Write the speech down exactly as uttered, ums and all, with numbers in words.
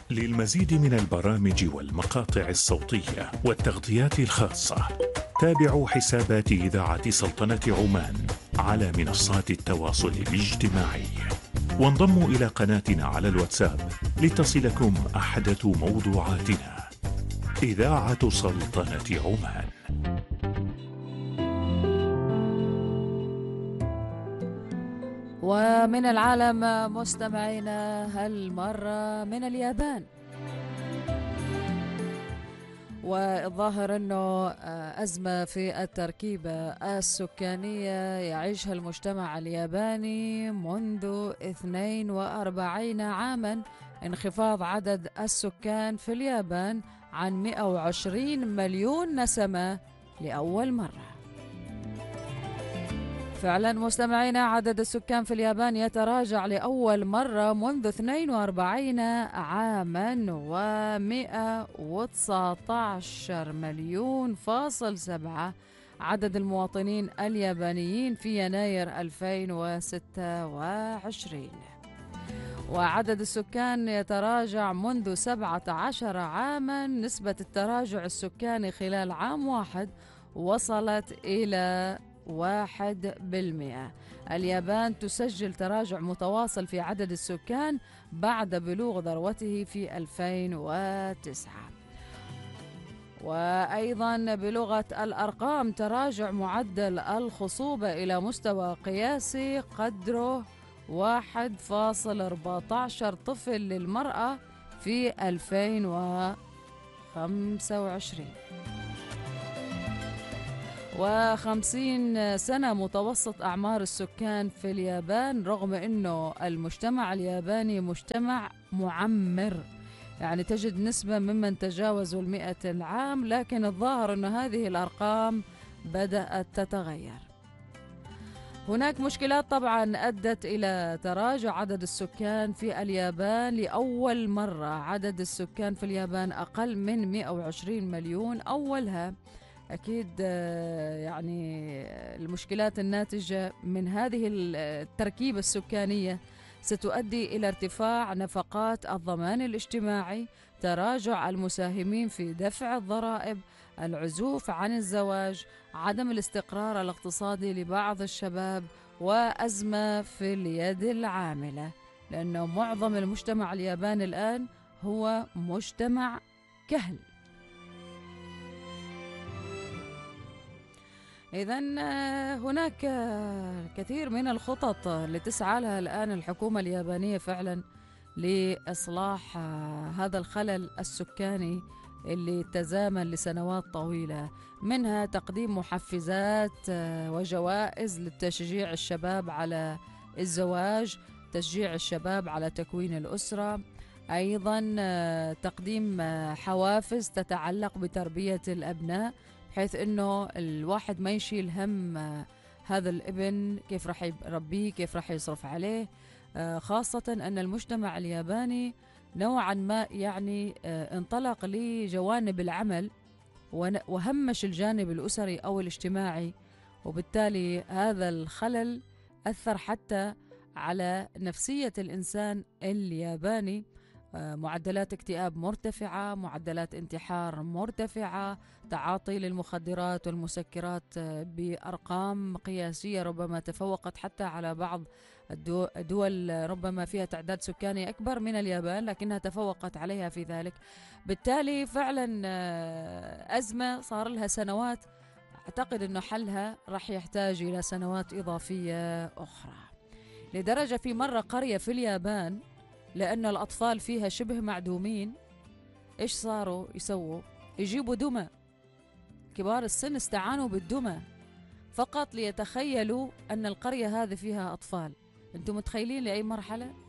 للمزيد من البرامج والمقاطع الصوتية والتغطيات الخاصة، تابعوا حسابات إذاعة سلطنة عمان على منصات التواصل الاجتماعي، وانضموا إلى قناتنا على الواتساب لتصلكم أحدث موضوعاتنا. إذاعة سلطنة عمان. ومن العالم مستمعينا هالمرة من اليابان، والظاهر أنه أزمة في التركيبة السكانية يعيشها المجتمع الياباني منذ اثنين وأربعين عاما. انخفاض عدد السكان في اليابان عن مئة وعشرين مليون نسمة لأول مرة. فعلا مستمعينا، عدد السكان في اليابان يتراجع لأول مرة منذ اثنين وأربعين عاما، ومئة وتسعة عشر مليون فاصل سبعة عدد المواطنين اليابانيين في يناير ألفين وستة وعشرين. وعدد السكان يتراجع منذ سبعة عشر عاما. نسبة التراجع السكاني خلال عام واحد وصلت إلى واحد بالمئة. اليابان تسجل تراجع متواصل في عدد السكان بعد بلوغ ذروته في ألفين وتسعة. وأيضا بلغة الأرقام، تراجع معدل الخصوبة إلى مستوى قياسي قدره واحد فاصل أربعة عشر طفل للمرأة في ألفين وخمسة وعشرين. وخمسين سنة متوسط أعمار السكان في اليابان، رغم أنه المجتمع الياباني مجتمع معمر، يعني تجد نسبة ممن تجاوزوا المئة العام، لكن الظاهر أن هذه الأرقام بدأت تتغير. هناك مشكلات طبعا أدت إلى تراجع عدد السكان في اليابان لأول مرة. عدد السكان في اليابان أقل من مئة وعشرين مليون. أولها أكيد يعني المشكلات الناتجة من هذه التركيبة السكانية ستؤدي إلى ارتفاع نفقات الضمان الاجتماعي، تراجع المساهمين في دفع الضرائب، العزوف عن الزواج، عدم الاستقرار الاقتصادي لبعض الشباب، وأزمة في اليد العاملة، لأنه معظم المجتمع الياباني الآن هو مجتمع كهل. إذن هناك كثير من الخطط اللي تسعى لها الآن الحكومة اليابانية فعلا لإصلاح هذا الخلل السكاني اللي تزامن لسنوات طويلة، منها تقديم محفزات وجوائز لتشجيع الشباب على الزواج، تشجيع الشباب على تكوين الأسرة، أيضا تقديم حوافز تتعلق بتربية الأبناء، بحيث أنه الواحد ما يشيل هم هذا الابن كيف رح يربيه، كيف رح يصرف عليه، خاصة أن المجتمع الياباني نوعا ما يعني انطلق لجوانب العمل وهمش الجانب الأسري أو الاجتماعي، وبالتالي هذا الخلل أثر حتى على نفسية الإنسان الياباني. معدلات اكتئاب مرتفعة، معدلات انتحار مرتفعة، تعاطي للمخدرات والمسكرات بأرقام قياسية ربما تفوقت حتى على بعض الدول ربما فيها تعداد سكاني أكبر من اليابان، لكنها تفوقت عليها في ذلك. بالتالي فعلا أزمة صار لها سنوات، أعتقد أنه حلها رح يحتاج إلى سنوات إضافية أخرى، لدرجة في مرة قرية في اليابان لأن الأطفال فيها شبه معدومين، إيش صاروا يسووا؟ يجيبوا دمى، كبار السن استعانوا بالدمى فقط ليتخيلوا أن القرية هذه فيها أطفال. أنتم متخيلين لأي مرحلة؟